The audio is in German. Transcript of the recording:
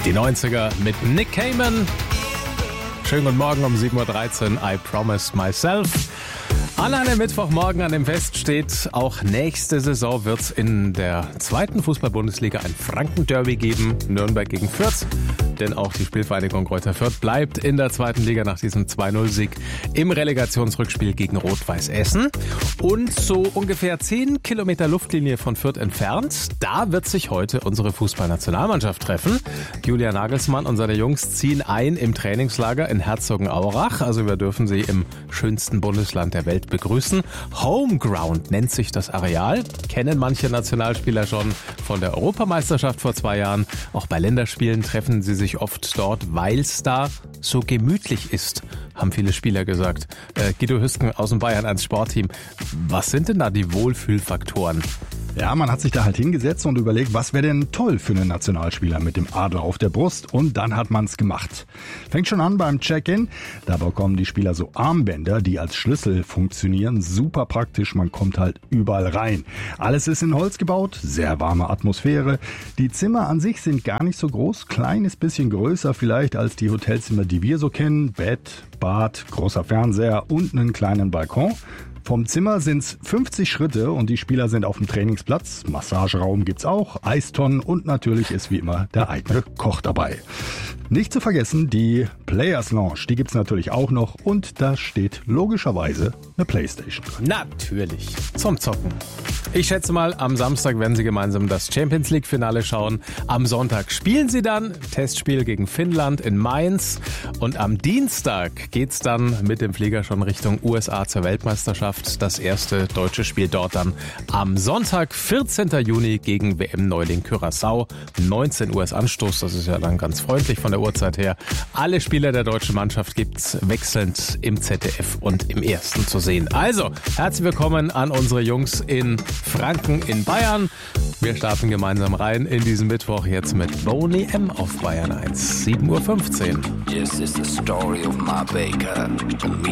Die 90er mit Nick Cayman. Schönen guten Morgen um 7.13 Uhr. I Promised Myself. An einem Mittwochmorgen, an dem Fest steht, auch nächste Saison wird es in der zweiten Fußball-Bundesliga ein Franken-Derby geben. Nürnberg gegen Fürth. Denn auch die Spielvereinigung Greuther Fürth bleibt in der zweiten Liga nach diesem 2-0-Sieg im Relegationsrückspiel gegen Rot-Weiß Essen. Und so ungefähr 10 Kilometer Luftlinie von Fürth entfernt, da wird sich heute unsere Fußballnationalmannschaft treffen. Julian Nagelsmann und seine Jungs ziehen ein im Trainingslager in Herzogenaurach. Also wir dürfen sie im schönsten Bundesland der Welt begrüßen. Homeground nennt sich das Areal. Kennen manche Nationalspieler schon von der Europameisterschaft vor 2 Jahren. Auch bei Länderspielen treffen sie sich oft dort, weil es da so gemütlich ist, haben viele Spieler gesagt. Guido Hüsken aus dem Bayern 1 Sportteam. Was sind denn da die Wohlfühlfaktoren? Ja, man hat sich da halt hingesetzt und überlegt, was wäre denn toll für einen Nationalspieler mit dem Adler auf der Brust, und dann hat man es gemacht. Fängt schon an beim Check-in, da bekommen die Spieler so Armbänder, die als Schlüssel funktionieren, super praktisch, man kommt halt überall rein. Alles ist in Holz gebaut, sehr warme Atmosphäre, die Zimmer an sich sind gar nicht so groß, kleines bisschen größer vielleicht als die Hotelzimmer, die wir so kennen, Bett, Bad, großer Fernseher und einen kleinen Balkon. Vom Zimmer sind's 50 Schritte und die Spieler sind auf dem Trainingsplatz. Massageraum gibt's auch, Eistonnen und natürlich ist wie immer der eigene Koch dabei. Nicht zu vergessen, die Players Lounge, die gibt's natürlich auch noch und da steht logischerweise eine Playstation drin. Natürlich, zum Zocken. Ich schätze mal, am Samstag werden sie gemeinsam das Champions League Finale schauen. Am Sonntag spielen sie dann Testspiel gegen Finnland in Mainz. Und am Dienstag geht's dann mit dem Flieger schon Richtung USA zur Weltmeisterschaft. Das erste deutsche Spiel dort dann am Sonntag, 14. Juni gegen WM-Neuling Curaçao. 19 Uhr ist Anstoß, das ist ja dann ganz freundlich von der Uhrzeit her. Alle Spieler der deutschen Mannschaft gibt's wechselnd im ZDF und im Ersten zu sehen. Also, herzlich willkommen an unsere Jungs in Franken in Bayern. Wir starten gemeinsam rein in diesen Mittwoch jetzt mit Boney M auf Bayern 1, 7.15 Uhr. This is the story of my baker. Me